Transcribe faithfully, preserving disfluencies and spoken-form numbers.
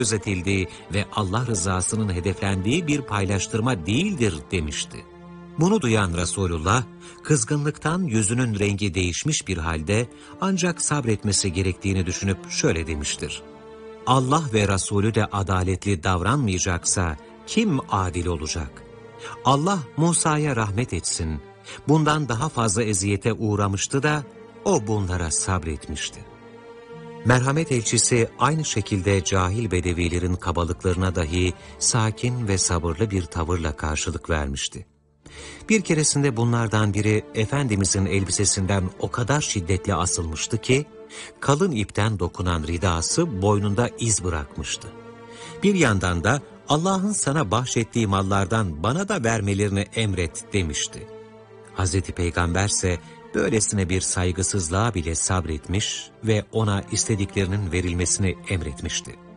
gözetildiği ve Allah rızasının hedeflendiği bir paylaştırma değildir demişti. Bunu duyan Resulullah, kızgınlıktan yüzünün rengi değişmiş bir halde ancak sabretmesi gerektiğini düşünüp şöyle demiştir: Allah ve Resulü de adaletli davranmayacaksa kim adil olacak? Allah Musa'ya rahmet etsin. Bundan daha fazla eziyete uğramıştı da o bunlara sabretmişti. Merhamet elçisi aynı şekilde cahil bedevilerin kabalıklarına dahi sakin ve sabırlı bir tavırla karşılık vermişti. Bir keresinde bunlardan biri Efendimizin elbisesinden o kadar şiddetle asılmıştı ki, kalın ipten dokunan ridası boynunda iz bırakmıştı. Bir yandan da Allah'ın sana bahşettiği mallardan bana da vermelerini emret demişti. Hazreti Peygamber ise böylesine bir saygısızlığa bile sabretmiş ve ona istediklerinin verilmesini emretmişti.